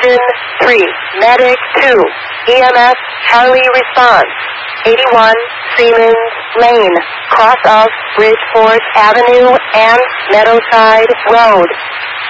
Engine 3, Medic 2, EMS Charlie response. 81 Siemens Lane, cross of Bridgeport Avenue and Meadowside Road.